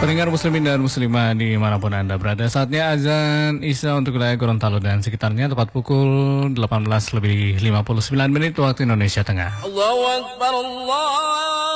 Pendengar muslimin dan muslimah dimanapun Anda berada, saatnya azan Isya untuk wilayah Gorontalo dan sekitarnya tepat pukul 18 lebih 59 menit waktu Indonesia Tengah. Allahu Akbar, Allah.